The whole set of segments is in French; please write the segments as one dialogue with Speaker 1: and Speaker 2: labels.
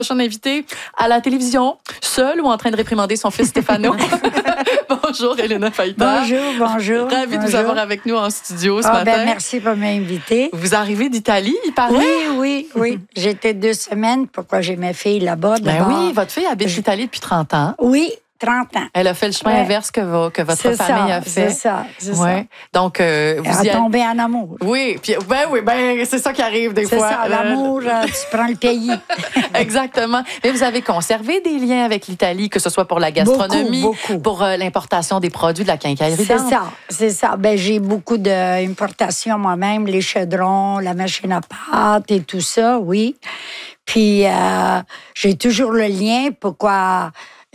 Speaker 1: Prochain invité à la télévision, seul ou en train de réprimander son fils Stéphano. Bonjour, Elena Faïta.
Speaker 2: Bonjour.
Speaker 1: Ravi de vous avoir avec nous en studio ce matin.
Speaker 2: Merci pour m'inviter.
Speaker 1: Vous arrivez d'Italie, il paraît?
Speaker 2: Oui. J'étais 2 semaines. Pourquoi j'ai mes filles là-bas?
Speaker 1: Ben oui, votre fille habite l'Italie depuis 30 ans.
Speaker 2: Oui. 30 ans.
Speaker 1: Elle a fait le chemin inverse que votre famille a fait.
Speaker 2: C'est ça.
Speaker 1: Donc, vous
Speaker 2: elle a tombé en amour.
Speaker 1: Oui, puis c'est ça qui arrive des fois.
Speaker 2: C'est ça, l'amour, tu prends le pays.
Speaker 1: Exactement. Mais vous avez conservé des liens avec l'Italie, que ce soit pour la gastronomie,
Speaker 2: beaucoup.
Speaker 1: pour l'importation des produits de la quincaillerie.
Speaker 2: C'est ça. Ben, j'ai beaucoup d'importations moi-même, les chaudrons, la machine à pâte et tout ça, oui. Puis, j'ai toujours le lien. Pourquoi...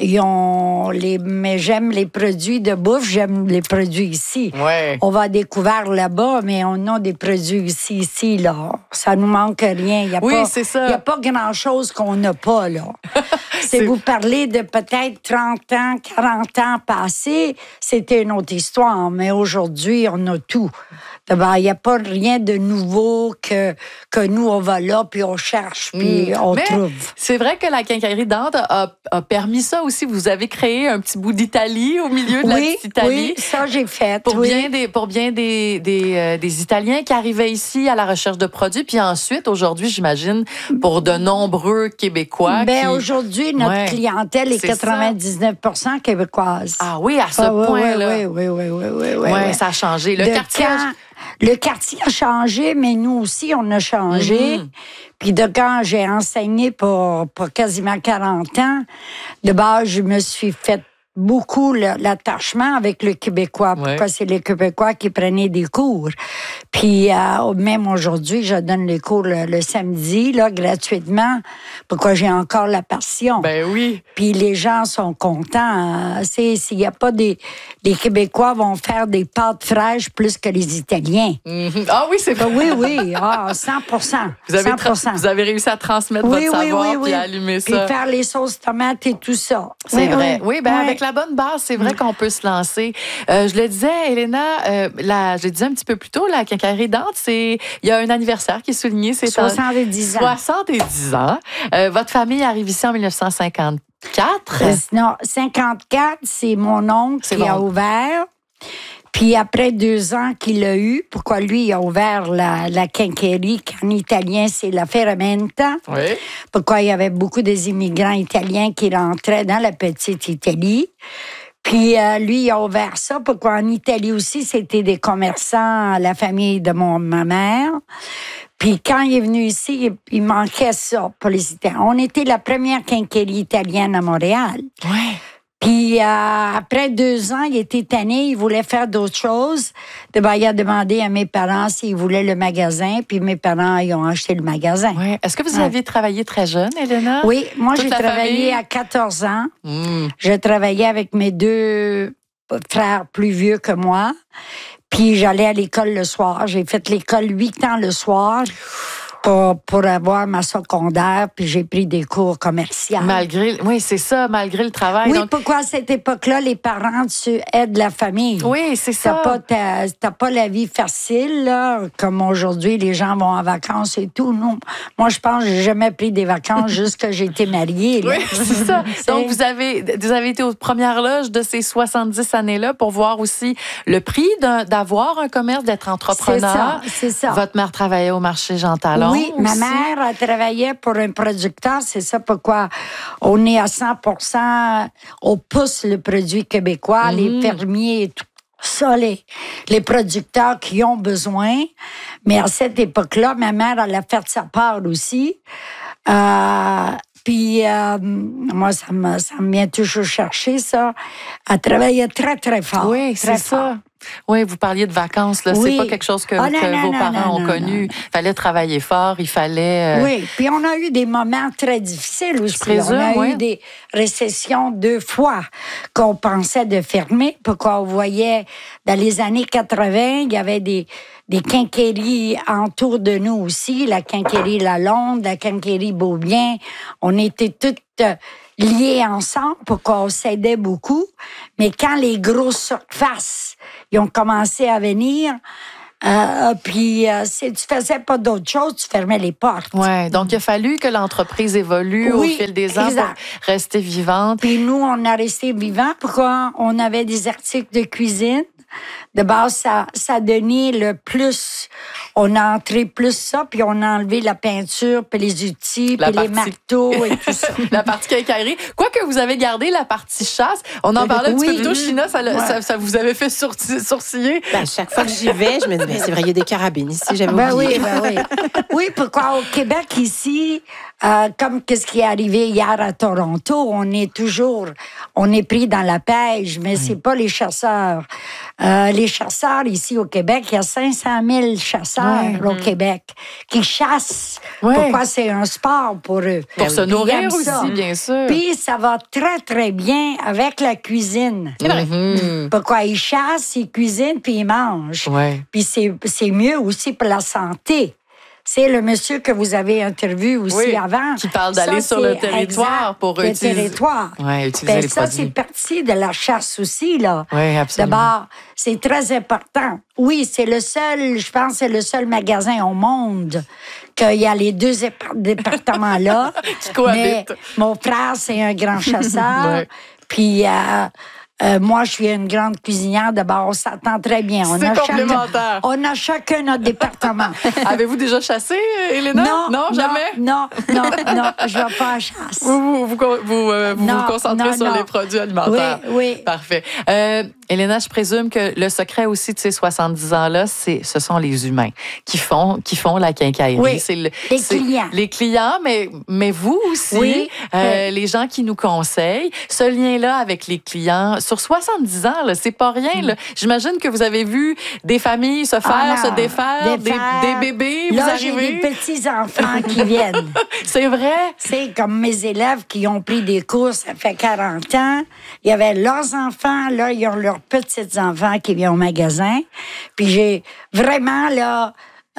Speaker 2: Mais j'aime les produits de bouffe, j'aime les produits ici.
Speaker 1: Ouais.
Speaker 2: On va découvrir là-bas, mais on a des produits ici, là. Ça nous manque rien. Il n'y a pas grand-chose qu'on n'a pas, là. Si vous parlez de peut-être 30 ans, 40 ans passés, c'était une autre histoire. Mais aujourd'hui, on a tout. Il n'y a pas rien de nouveau que nous, on va là, puis on cherche, puis on trouve.
Speaker 1: C'est vrai que la quincaillerie Dante a permis ça aussi. Vous avez créé un petit bout d'Italie au milieu de la petite Italie.
Speaker 2: Oui, ça j'ai fait.
Speaker 1: Pour bien des Italiens qui arrivaient ici à la recherche de produits. Puis ensuite, aujourd'hui, j'imagine, pour de nombreux Québécois.
Speaker 2: Aujourd'hui, notre clientèle est 99% québécoise.
Speaker 1: Ah oui, à ce point-là.
Speaker 2: Oui,
Speaker 1: ça a changé.
Speaker 2: Le quartier a changé, mais nous aussi, on a changé. Puis de quand j'ai enseigné pour quasiment 40 ans, de base, je me suis fait beaucoup l'attachement avec le Québécois. Pourquoi c'est les Québécois qui prenaient des cours. Puis même aujourd'hui, je donne les cours le samedi, là, gratuitement. Pourquoi j'ai encore la passion.
Speaker 1: Ben oui.
Speaker 2: Puis les gens sont contents. S'il n'y a pas les Québécois vont faire des pâtes fraîches plus que les Italiens.
Speaker 1: Ah oui, c'est vrai.
Speaker 2: Oui. 100%.
Speaker 1: Vous avez réussi à transmettre votre savoir puis à allumer ça.
Speaker 2: Puis faire les sauces tomates et tout ça.
Speaker 1: C'est vrai. Oui, avec la bonne base, c'est vrai qu'on peut se lancer. Je le disais, Elena, je le disais un petit peu plus tôt, la quincaillerie Dante, il y a un anniversaire qui est souligné. C'est
Speaker 2: 70 ans.
Speaker 1: 70 ans. Votre famille arrive ici en 1954.
Speaker 2: Non, 54, c'est mon oncle qui a ouvert. Puis après 2 ans qu'il a eu, pourquoi lui, il a ouvert la quincaillerie, qu'en italien, c'est la ferramenta.
Speaker 1: Oui.
Speaker 2: Pourquoi il y avait beaucoup des immigrants italiens qui rentraient dans la petite Italie. Puis lui, il a ouvert ça. Pourquoi en Italie aussi, c'était des commerçants, la famille de ma mère. Puis quand il est venu ici, il manquait ça pour les Italiens. On était la première quincaillerie italienne à Montréal.
Speaker 1: Oui.
Speaker 2: Puis après 2 ans, il était tanné, il voulait faire d'autres choses. Il a demandé à mes parents s'ils voulaient le magasin, puis mes parents, ils ont acheté le magasin.
Speaker 1: Ouais. Est-ce que vous aviez travaillé très jeune, Elena?
Speaker 2: Oui, moi j'ai travaillé à 14 ans. Je travaillais avec mes 2 frères plus vieux que moi. Puis j'allais à l'école le soir. J'ai fait l'école 8 ans le soir. Pour avoir ma secondaire, puis j'ai pris des cours commerciaux.
Speaker 1: Malgré le travail.
Speaker 2: Oui, pourquoi à cette époque-là, les parents, tu aides la famille.
Speaker 1: Oui, c'est ça.
Speaker 2: T'as pas la vie facile, là, comme aujourd'hui, les gens vont en vacances et tout. Non. Moi, je pense que j'ai jamais pris des vacances jusqu'à j'ai été mariée. Là.
Speaker 1: Oui, c'est ça. Donc, vous avez été aux premières loges de ces 70 années-là pour voir aussi le prix d'avoir un commerce, d'être entrepreneur.
Speaker 2: C'est ça.
Speaker 1: Votre mère travaillait au marché Jean Talon.
Speaker 2: Oui, ma mère a travaillé pour un producteur. C'est ça pourquoi on est à 100%, on pousse le produit québécois, les fermiers et tout ça, les producteurs qui ont besoin. Mais à cette époque-là, ma mère, elle a fait sa part aussi. Puis, moi, ça me vient toujours chercher, ça. Elle travaillait très, très fort.
Speaker 1: Oui, c'est ça. Oui, vous parliez de vacances, là.
Speaker 2: Oui.
Speaker 1: C'est pas quelque chose que vos parents ont connu. Il fallait travailler fort, il fallait...
Speaker 2: Oui, puis on a eu des moments très difficiles aussi.
Speaker 1: Je présume,
Speaker 2: on a eu des récessions 2 fois qu'on pensait de fermer. Pourquoi on voyait, dans les années 80, il y avait des quincailleries autour de nous aussi, la quincaillerie Lalonde, la quincaillerie Beaubien. On était toutes liés ensemble pour qu'on s'aidait beaucoup. Mais quand les grosses surfaces ils ont commencé à venir, Puis, si tu faisais pas d'autre chose, tu fermais les portes.
Speaker 1: Oui, donc il a fallu que l'entreprise évolue au fil des ans pour rester vivante.
Speaker 2: Puis nous, on a resté vivant. Pourquoi? On avait des articles de cuisine. De base, ça donnait le plus. On a entré plus ça, puis on a enlevé la peinture, puis les outils, puis les marteaux et tout ça.
Speaker 1: La partie quincaillerie. Quoique vous avez gardé la partie chasse. On en parlait un petit peu plus tôt, China, ça vous avait fait sourciller.
Speaker 3: Ben, chaque fois que j'y vais, je me dis, c'est vrai, il y a des carabines ici, j'avais oublié.
Speaker 2: Oui. Oui, pourquoi au Québec, ici, comme qu'est-ce qui est arrivé hier à Toronto, on est pris dans la pêche, mais c'est pas les chasseurs. Les chasseurs ici au Québec, il y a 500 000 chasseurs au Québec qui chassent. Pourquoi c'est un sport pour eux?
Speaker 1: Pour se nourrir aussi, bien sûr.
Speaker 2: Puis ça va très, très bien avec la cuisine.
Speaker 3: C'est vrai.
Speaker 2: Pourquoi ils chassent, ils cuisinent, puis ils mangent.
Speaker 1: Ouais.
Speaker 2: Puis c'est mieux aussi pour la santé. C'est le monsieur que vous avez interviewé aussi avant.
Speaker 1: Qui parle d'aller sur le territoire pour utiliser.
Speaker 2: Le territoire.
Speaker 1: Oui, utiliser les
Speaker 2: ça,
Speaker 1: produits.
Speaker 2: c'est partie de la chasse aussi, là.
Speaker 1: Oui, absolument.
Speaker 2: D'abord, c'est très important. Oui, c'est le seul, je pense, c'est le seul magasin au monde qu'il y a les deux départements-là.
Speaker 1: Qui cohabitent.
Speaker 2: Mais mon frère, c'est un grand chasseur. Puis... moi, je suis une grande cuisinière. D'abord, on s'entend très bien.
Speaker 1: C'est complémentaire.
Speaker 2: On a chacun notre département.
Speaker 1: Avez-vous déjà chassé, Elena? Non, jamais?
Speaker 2: Non, je ne vais pas à chasse.
Speaker 1: Vous vous concentrez sur les produits alimentaires.
Speaker 2: Oui.
Speaker 1: Parfait. Elena, je présume que le secret aussi de ces 70 ans-là, ce sont les humains qui font la quincaillerie.
Speaker 2: Oui, les clients.
Speaker 1: Les clients, mais vous aussi, les gens qui nous conseillent. Ce lien-là avec les clients, sur 70 ans, là, c'est pas rien. Là. J'imagine que vous avez vu des familles se défaire, des bébés,
Speaker 2: là,
Speaker 1: vous arrivez.
Speaker 2: J'ai des petits-enfants qui viennent.
Speaker 1: C'est vrai?
Speaker 2: C'est comme mes élèves qui ont pris des cours, ça fait 40 ans. Il y avait leurs enfants, là, ils ont leurs petits-enfants qui viennent au magasin. Puis j'ai vraiment, là...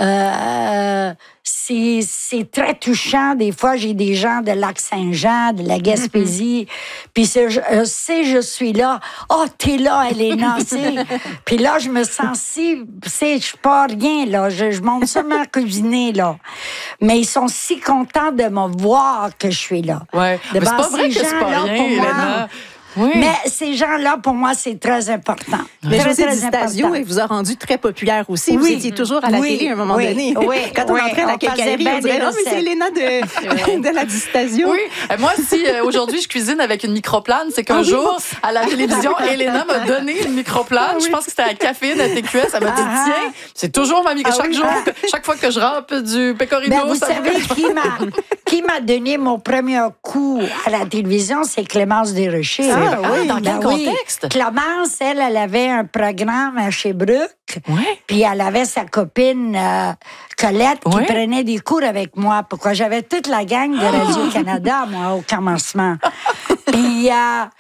Speaker 2: c'est très touchant. Des fois, j'ai des gens de Lac-Saint-Jean, de la Gaspésie. Puis je suis là. Oh, t'es là, Elena. Puis là, je me sens je suis pas rien, là. Je monte seulement cuisiner, là. Mais ils sont si contents de me voir que je suis là.
Speaker 1: Ouais. Mais c'est pas vrai que c'est pas rien, Elena. Oui.
Speaker 2: Mais ces gens-là, pour moi, c'est très important.
Speaker 3: Mais José Di Stasio, il vous a rendu très populaire aussi. Vous étiez toujours à la télé à un moment donné. Quand on entrait à la quincaillerie, on dirait « Non, mais c'est Elena de la Di Stasio. »
Speaker 1: Oui. Moi, si aujourd'hui, je cuisine avec une microplane, c'est qu'un jour, à la télévision, Elena m'a donné une microplane. Je pense que c'était à Caféine, à TQS. Elle m'a dit « Tiens, c'est toujours ma microplane. Chaque fois que je rampe du pecorino... »
Speaker 2: Vous savez qui m'a donné mon premier coup à la télévision? C'est Clémence Desrochers.
Speaker 1: Dans quel contexte?
Speaker 2: Clémence, elle avait un programme à Sherbrooke. Puis elle avait sa copine Colette qui prenait des cours avec moi. Pourquoi j'avais toute la gang de Radio-Canada, moi, au commencement. Puis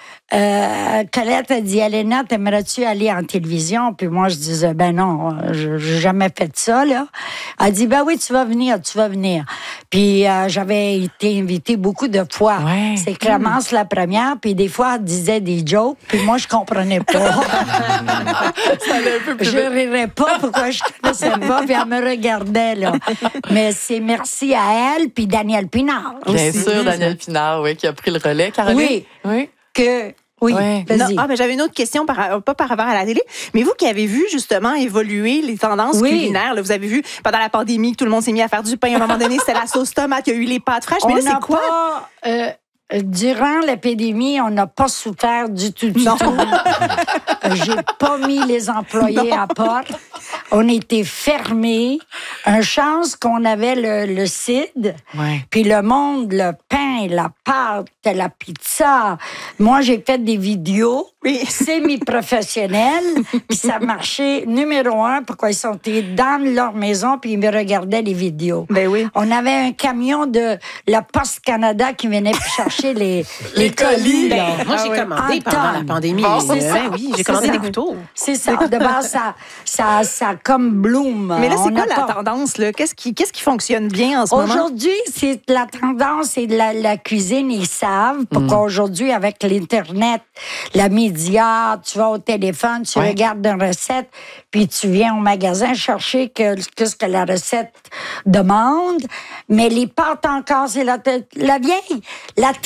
Speaker 2: Colette a dit, Elena, t'aimerais-tu aller en télévision? Puis moi, je disais, ben non, j'ai jamais fait ça, là. Elle dit, ben oui, tu vas venir. Puis j'avais été invitée beaucoup de fois. C'est Clémence la première, puis des fois, elle disait des jokes, puis moi, je comprenais pas.
Speaker 1: Ça allait un peu plus
Speaker 2: je rirais pas pourquoi je connaissais pas, puis elle me regardait, là. Mais c'est merci à elle, puis Daniel Pinard.
Speaker 1: Bien sûr, Daniel Pinard, qui a pris le relais. Caroline?
Speaker 2: Oui.
Speaker 3: Vas-y. J'avais une autre question, pas par rapport à la télé, mais vous qui avez vu justement évoluer les tendances culinaires, là, vous avez vu pendant la pandémie que tout le monde s'est mis à faire du pain. À un moment donné, c'était la sauce tomate, il y a eu les pâtes fraîches. Mais là, c'est quoi?
Speaker 2: Durant l'épidémie, on n'a pas souffert du tout. J'ai pas mis les employés à porte. On était fermés. Une chance qu'on avait le CID. Puis le monde, le pain, la pâte, la pizza. Moi, j'ai fait des vidéos semi-professionnelles. Puis ça marchait numéro 1. Pourquoi ils sont dans leur maison puis ils me regardaient les vidéos. On avait un camion de la Poste Canada qui venait chercher les colis.
Speaker 3: Moi, j'ai commandé pendant la pandémie. J'ai commandé des couteaux.
Speaker 2: C'est ça. De base, ça comme bloom.
Speaker 3: Mais là, c'est quoi la tendance? Là? Qu'est-ce qui fonctionne bien en ce moment?
Speaker 2: Aujourd'hui, c'est la tendance, c'est la cuisine. Ils savent. Pourquoi aujourd'hui, avec l'Internet, la média, immédiat. Tu vas au téléphone, tu regardes une recette, puis tu viens au magasin chercher ce que la recette demande. Mais les pâtes encore, c'est la vieille. La